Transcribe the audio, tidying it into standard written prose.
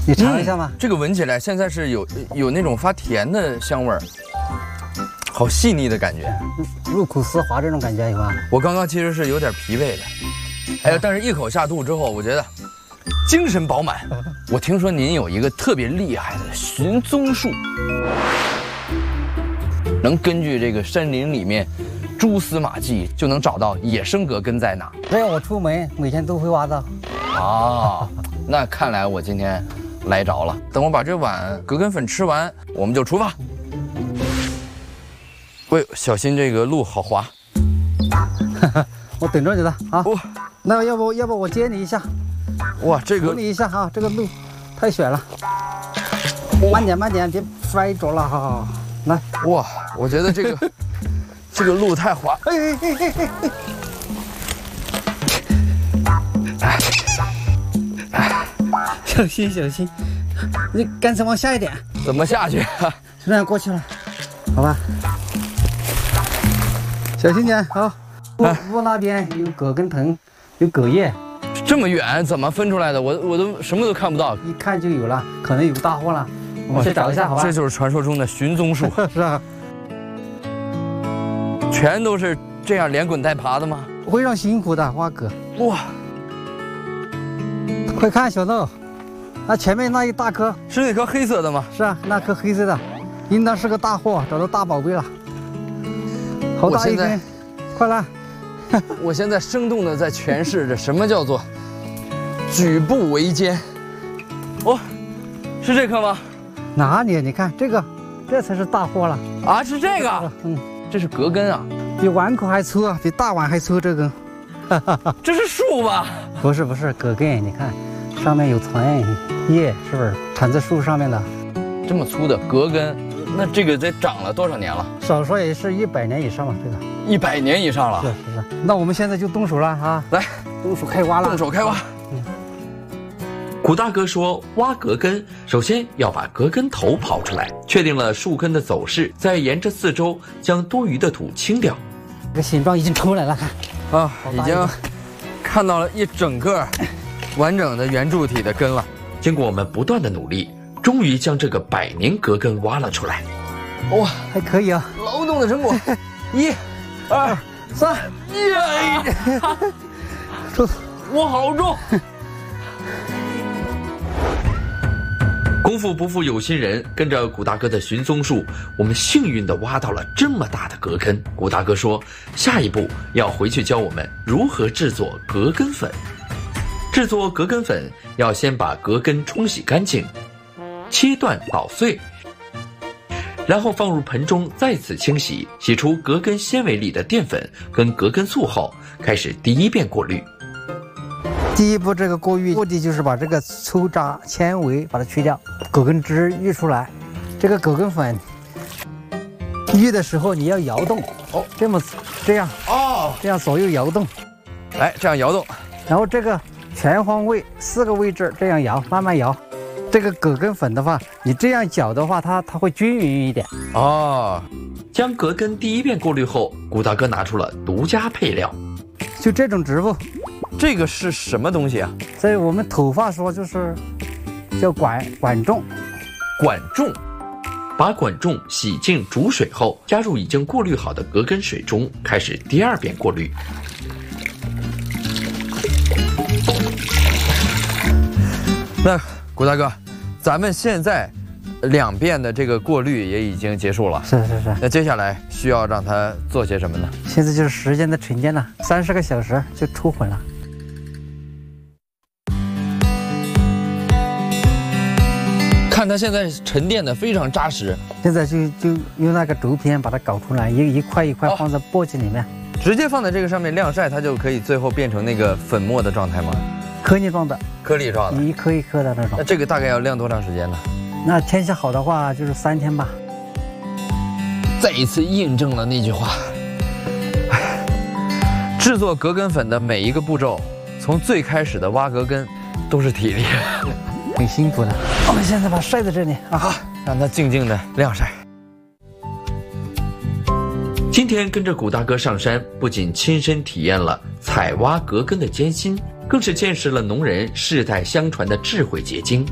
你尝一下吗？ 这个闻起来现在是有那种发甜的香味儿，好细腻的感觉， 入口丝滑这种感觉有吗？ 我刚刚其实是有点疲惫的，哎呀，但是一口下肚之后，我觉得精神饱满。我听说您有一个特别厉害的寻踪术，能根据这个山林里面蛛丝马迹，就能找到野生葛根在哪。 只要我出门，每天都会挖到。 啊，那看来我今天来着了。等我把这碗葛根粉吃完，我们就出发。喂，小心这个路好滑。 我等着你了啊！ 哇， 那要不我接你一下？ 哇，这个扶你一下哈，这个路太险了。慢点，别摔着了哈。来， 哇，我觉得这个这个路太滑。 小心，你干脆往下一点。 怎么下去啊？ 就这样过去了，好吧？小心点啊！路那边有葛根藤，有葛叶。 这么远怎么分出来的？我都什么都看不到， 一看就有了，可能有大货了。我们去找一下，好吧？ 这就是传说中的寻踪术。 是啊， 全都是这样连滚带爬的吗？ 非常辛苦的挖葛。 哇， 快看小豆，那前面那一大颗是那颗黑色的吗？ 是啊，那颗黑色的，应当是个大货，找到大宝贝了。好大一根，快来！ 我现在生动的在诠释着什么叫做举步维艰。哦，是这颗吗？ 哪里？你看这个，这才是大货了啊！是这个，这是葛根啊， 比碗口还粗啊，比大碗还粗这根。 这是树吧？ 不是葛根，你看上面有存叶，是不是缠在树上面的？ 这么粗的葛根，那这个得长了多少年了？ 少说也是100年以上了，这个。 100年以上了。 是。那我们现在就动手了啊！ 来， 动手开挖了。 动手开挖。 古大哥说，挖葛根首先要把葛根头刨出来，确定了树根的走势，再沿着四周将多余的土清掉。 这个形状已经出来了，看啊，已经看到了一整个完整的圆柱体的根了。 经过我们不断的努力，终于将这个100年葛根挖了出来。 哇， 还可以啊！ 劳动的成果！1、2、3，耶！我好重。 功夫不负有心人，跟着古大哥的寻踪术，我们幸运地挖到了这么大的葛根。古大哥说，下一步要回去教我们如何制作葛根粉。制作葛根粉要先把葛根冲洗干净，切断捣碎，然后放入盆中再次清洗，洗出葛根纤维里的淀粉跟葛根素后，开始第一遍过滤。 第一步，这个过滤目的就是把这个粗渣纤维把它去掉，葛根汁滤出来。这个葛根粉滤的时候你要摇动，这样左右摇动， 来这样摇动， 然后这个全方位4个位置这样摇，慢慢摇。这个葛根粉的话，你这样搅的话，它会均匀一点。 哦， 将葛根第一遍过滤后，古大哥拿出了独家配料， 就这种植物。 这个是什么东西啊？ 在我们土话说就是叫管仲。 管仲，把管仲洗净煮水后，加入已经过滤好的葛根水中，开始第2遍过滤。 那古大哥，咱们现在2遍的这个过滤也已经结束了。 是。 那接下来需要让它做些什么呢？ 现在就是时间的沉淀了，30个小时就出混了。 看它现在沉淀的非常扎实， 现在就用那个竹片把它搞出来，一块一块放在簸箕里面， 直接放在这个上面晾晒，它就可以最后变成那个粉末的状态吗？ 颗粒状的， 颗粒状的， 一颗一颗的那种。 那这个大概要晾多长时间呢？ 那天气好的话就是3天吧。 再一次印证了那句话：制作葛根粉的每一个步骤，从最开始的挖葛根，都是体力， 很辛苦的。我们现在把它晒在这里啊， 好，让它静静的晾晒。 今天跟着古大哥上山，不仅亲身体验了采挖葛根的艰辛，更是见识了农人世代相传的智慧结晶。